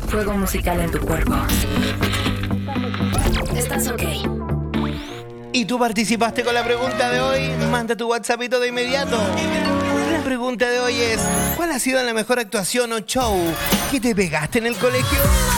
fuego musical en tu cuerpo. Estás ok. ¿Y tú participaste con la pregunta de hoy? Manda tu WhatsAppito de inmediato. La pregunta de hoy es: ¿cuál ha sido la mejor actuación o show que te pegaste en el colegio?